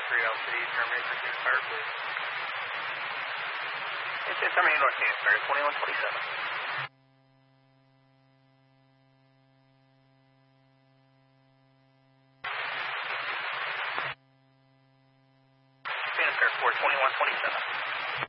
LCD, terminate for Phoenix Fire, please. It's terminating North Phoenix Fire, 2127. Phoenix Fire 4, 2127.